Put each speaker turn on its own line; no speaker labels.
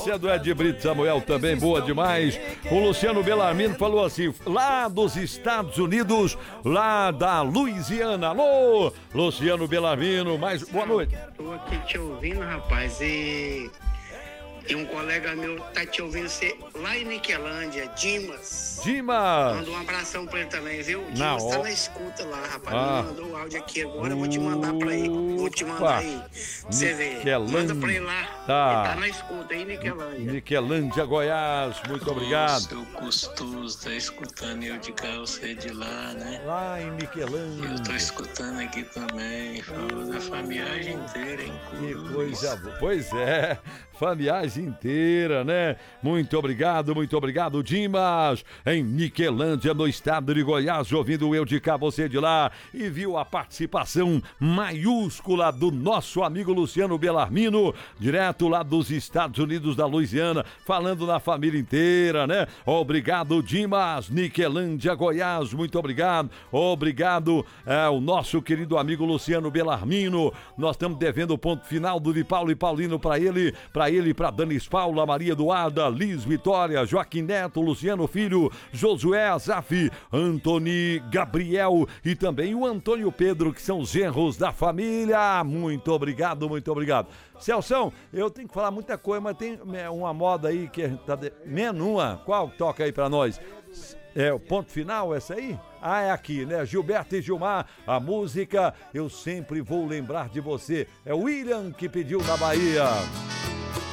Essa é do Ed Brito Samuel também, boa demais. O Luciano Bellarmino falou assim, lá dos Estados Unidos, lá da Louisiana. Alô, Luciano Bellarmino, mais boa noite.
Tô aqui te ouvindo, rapaz, e um colega meu tá te ouvindo você lá em Niquelândia, Dimas. Manda um abração pra ele também, viu? O Dimas tá na escuta lá, rapaz. Ele mandou o áudio aqui agora, eu vou te mandar pra ele. Vou te mandar aí, pra você ver. Manda pra ele lá, ele tá na escuta aí, Niquelândia.
Niquelândia, Goiás, muito obrigado.
Seu Custoso tá escutando eu de cá, você de lá, né?
Lá em Niquelândia.
Eu tô escutando aqui também, falou da família inteira, hein?
Que coisa boa. Pois é, família inteira, né? Muito obrigado, Dimas, em Niquelândia, no estado de Goiás, ouvindo eu de cá, você de lá, e viu a participação maiúscula do nosso amigo Luciano Bellarmino, direto lá dos Estados Unidos da Louisiana, falando na família inteira, né? Obrigado, Dimas, Niquelândia, Goiás, muito obrigado, o nosso querido amigo Luciano Bellarmino. Nós estamos devendo o ponto final do de Paulo e Paulino para ele, para Danis Paula, Maria Eduarda, Liz Vitória, Joaquim Neto, Luciano Filho, Josué Azaf, Antony Gabriel e também o Antônio Pedro, que são os genros da família. Muito obrigado. Celção, eu tenho que falar muita coisa, mas tem uma moda aí que tá menos uma. Qual toca aí pra nós? É o ponto final, essa aí? Ah, é aqui, né? Gilberto e Gilmar, a música Eu Sempre Vou Lembrar de Você. É o William que pediu na Bahia.